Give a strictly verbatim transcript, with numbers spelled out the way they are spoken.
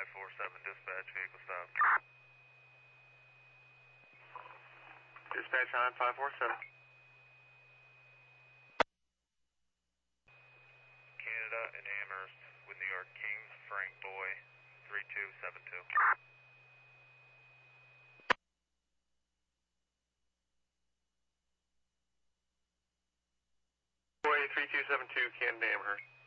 five four seven, dispatch, vehicle stop. Dispatch on five four seven. Canada and Amherst with New York King, Frank Boy, three two seven two. Boy three two seven two, Canada Amherst.